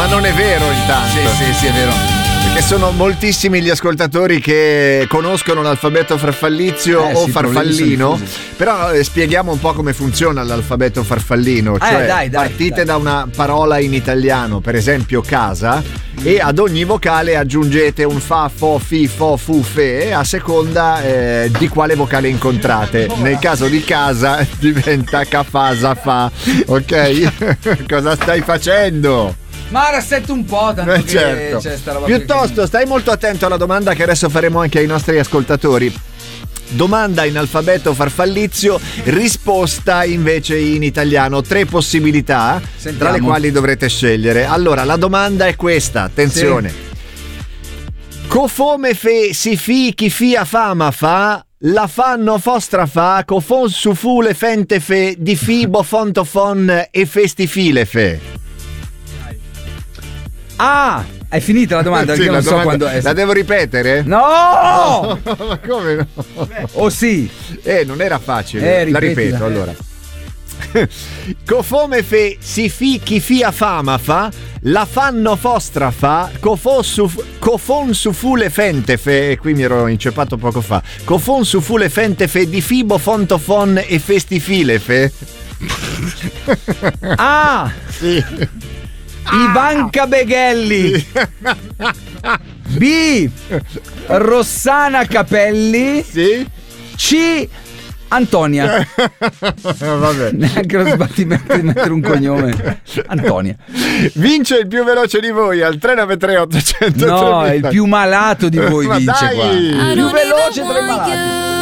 non è vero intanto. Sì, è vero. Perché sono moltissimi gli ascoltatori che conoscono l'alfabeto farfallizio o farfallino. Però spieghiamo un po' come funziona l'alfabeto farfallino. Cioè, dai, partite da una parola in italiano, per esempio casa, e ad ogni vocale aggiungete un fa, fo, fi, fo, fu, fe a seconda di quale vocale incontrate. Nel caso di casa diventa cafasa fa. Ok? Cosa stai facendo? Ma rassetto un po', tanto certo. C'è sta roba. Piuttosto stai molto attento alla domanda che adesso faremo anche ai nostri ascoltatori. Domanda in alfabeto farfallizio, risposta invece in italiano. 3 possibilità. Sentiamo. Tra le quali dovrete scegliere. Allora, la domanda è questa, attenzione. Cofome fe si fi chi fia fama fa, la fanno fostra fa, cofon su fu le fente fe, di fibo fontofon e festifile fe. Ah, è finita la domanda, sì, io non so quando è. La devo ripetere? No! Ma come no? Oh sì. Non era facile. La ripeto allora. Cofome fe si fi chi fia fama fa, la fanno fostra fa, cofon su fu le fente fe, e qui mi ero inceppato poco fa. Cofon su fu le fente fe, di fibo fontofon e festifile fe. Ah! Sì. Ivanka Beghelli. B. Rossana Capelli. Sì. C. Antonia. Vabbè. Neanche lo sbattimento di mettere un cognome. Antonia. Vince il più veloce di voi al 393 800. No, è il più malato di voi vince qua. Dai. Il più veloce tra i malati.